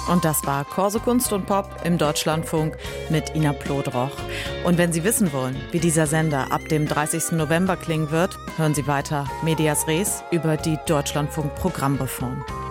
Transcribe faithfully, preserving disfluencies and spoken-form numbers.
Und das war Corso Kunst und Pop im Deutschlandfunk mit Ina Plodroch. Und wenn Sie wissen wollen, wie dieser Sender ab dem dreißigsten November klingen wird, hören Sie weiter Medias Res über die Deutschlandfunk-Programmreform.